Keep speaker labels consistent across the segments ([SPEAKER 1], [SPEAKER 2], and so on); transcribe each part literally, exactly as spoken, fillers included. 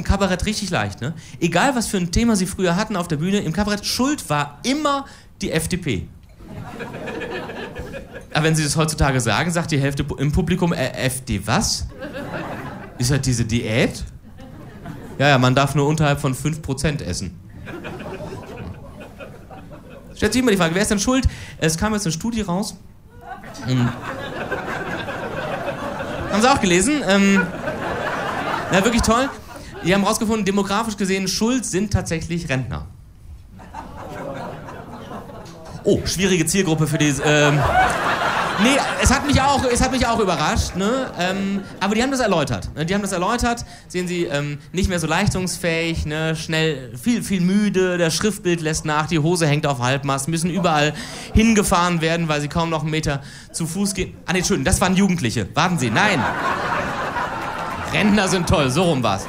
[SPEAKER 1] im Kabarett richtig leicht, ne? Egal, was für ein Thema sie früher hatten auf der Bühne, im Kabarett, schuld war immer die F D P. Aber wenn sie das heutzutage sagen, sagt die Hälfte im Publikum, äh, F D was? Ist das diese Diät? Ja, ja, man darf nur unterhalb von fünf Prozent essen. Stellt sich immer die Frage, wer ist denn schuld? Es kam jetzt eine Studie raus. Hm. Haben Sie auch gelesen? Ähm, ja, wirklich toll. Die haben rausgefunden, demografisch gesehen, schuld sind tatsächlich Rentner. Oh, schwierige Zielgruppe für diese... Ähm, nee, es hat mich auch, es hat mich auch überrascht, ne? Ähm, aber die haben das erläutert. Die haben das erläutert, sehen Sie, ähm, nicht mehr so leistungsfähig, ne? Schnell, viel, viel müde, der Schriftbild lässt nach, die Hose hängt auf Halbmast, müssen überall hingefahren werden, weil sie kaum noch einen Meter zu Fuß gehen. Ah, nee, Entschuldigung, das waren Jugendliche. Warten Sie, nein. Rentner sind toll, so rum war's.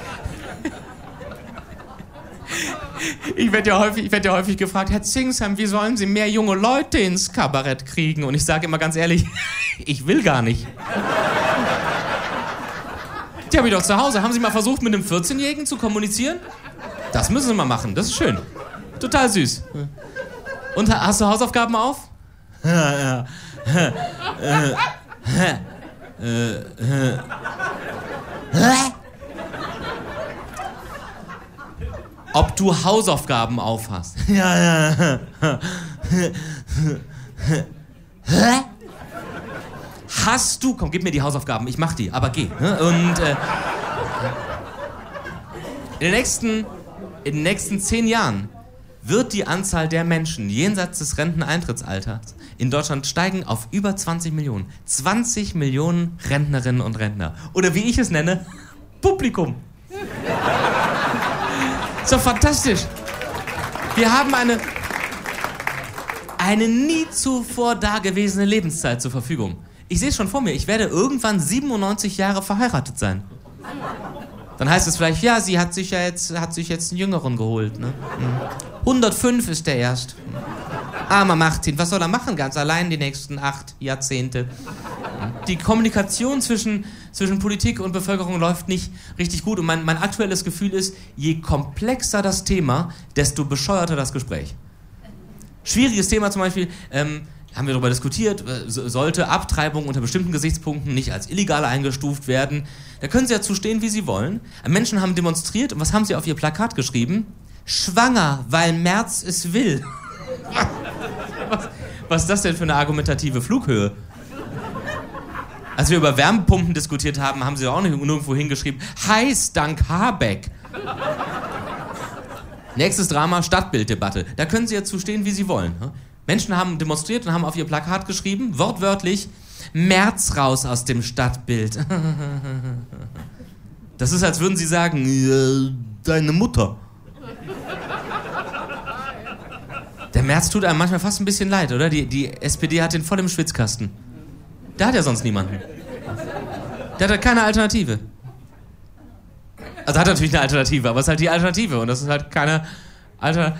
[SPEAKER 1] Ich werde ja, häufig, ich werd ja häufig gefragt, Herr Zingsheim, wie sollen Sie mehr junge Leute ins Kabarett kriegen? Und ich sage immer ganz ehrlich, ich will gar nicht. Die habe ich doch zu Hause. Haben Sie mal versucht, mit einem vierzehnjährigen zu kommunizieren? Das müssen Sie mal machen, das ist schön. Total süß. Und hast du Hausaufgaben auf? Ja, ja. Ob du Hausaufgaben aufhast. Ja, ja. Hä? Hast du... Komm, gib mir die Hausaufgaben, ich mach die, aber geh. Und äh, in den nächsten, in den nächsten zehn Jahren wird die Anzahl der Menschen jenseits des Renteneintrittsalters in Deutschland steigen auf über zwanzig Millionen. zwanzig Millionen Rentnerinnen und Rentner. Oder wie ich es nenne, Publikum. Ist doch fantastisch. Wir haben eine, eine nie zuvor dagewesene Lebenszeit zur Verfügung. Ich sehe es schon vor mir, ich werde irgendwann siebenundneunzig Jahre verheiratet sein. Dann heißt es vielleicht, ja, sie hat sich ja jetzt, hat sich jetzt einen Jüngeren geholt. Ne? hundertfünf ist der erst. Armer Martin, was soll er machen? Ganz allein die nächsten acht Jahrzehnte. Die Kommunikation zwischen, zwischen Politik und Bevölkerung läuft nicht richtig gut. Und mein, mein aktuelles Gefühl ist, je komplexer das Thema, desto bescheuerter das Gespräch. Schwieriges Thema zum Beispiel, ähm, haben wir darüber diskutiert, äh, sollte Abtreibung unter bestimmten Gesichtspunkten nicht als illegal eingestuft werden. Da können Sie ja zustehen, wie Sie wollen. Menschen haben demonstriert und was haben sie auf ihr Plakat geschrieben? Schwanger, weil Merz es will. was, was ist das denn für eine argumentative Flughöhe? Als wir über Wärmepumpen diskutiert haben, haben sie auch nirgendwo hingeschrieben, heiß dank Habeck. Nächstes Drama, Stadtbilddebatte. Da können Sie ja zustehen, wie Sie wollen. Menschen haben demonstriert und haben auf ihr Plakat geschrieben, wortwörtlich, Merz raus aus dem Stadtbild. Das ist, als würden Sie sagen, äh, deine Mutter. Der Merz tut einem manchmal fast ein bisschen leid, oder? Die, die S P D hat den voll im Schwitzkasten. Der hat ja sonst niemanden. Der hat keine Alternative. Also hat natürlich eine Alternative, aber es ist halt die Alternative und das ist halt keine Alter.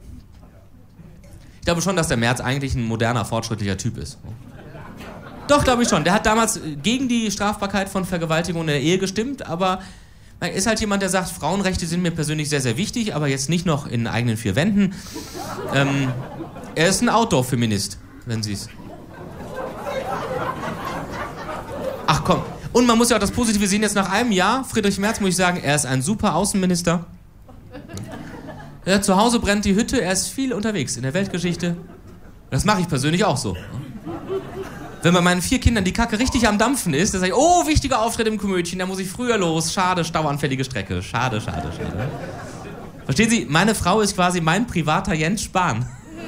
[SPEAKER 1] Ich glaube schon, dass der Merz eigentlich ein moderner, fortschrittlicher Typ ist. Doch, glaube ich schon. Der hat damals gegen die Strafbarkeit von Vergewaltigung in der Ehe gestimmt, aber er ist halt jemand, der sagt, Frauenrechte sind mir persönlich sehr, sehr wichtig, aber jetzt nicht noch in eigenen vier Wänden. Ähm, er ist ein Outdoor-Feminist, wenn Sie es... Ach komm. Und man muss ja auch das Positive sehen, jetzt nach einem Jahr, Friedrich Merz, muss ich sagen, er ist ein super Außenminister. Ja, zu Hause brennt die Hütte, er ist viel unterwegs in der Weltgeschichte. Das mache ich persönlich auch so. Wenn bei meinen vier Kindern die Kacke richtig am Dampfen ist, dann sage ich, oh, wichtiger Auftritt im Komödchen, da muss ich früher los. Schade, stauanfällige Strecke. Schade, schade, schade. Verstehen Sie, meine Frau ist quasi mein privater Jens Spahn.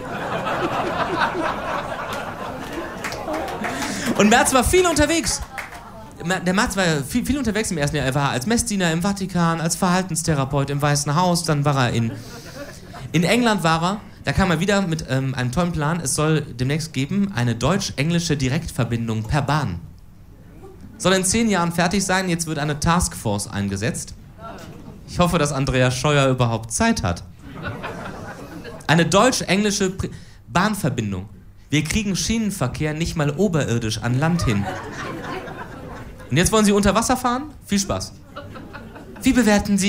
[SPEAKER 1] Und Merz war viel unterwegs. Der Merz war viel, viel unterwegs im ersten Jahr. Er war als Messdiener im Vatikan, als Verhaltenstherapeut im Weißen Haus. Dann war er in... In England war er. Da kam er wieder mit ähm, einem tollen Plan. Es soll demnächst geben eine deutsch-englische Direktverbindung per Bahn. Soll in zehn Jahren fertig sein. Jetzt wird eine Taskforce eingesetzt. Ich hoffe, dass Andreas Scheuer überhaupt Zeit hat. Eine deutsch-englische Pri- Bahnverbindung. Wir kriegen Schienenverkehr nicht mal oberirdisch an Land hin. Und jetzt wollen Sie unter Wasser fahren? Viel Spaß. Wie bewerten Sie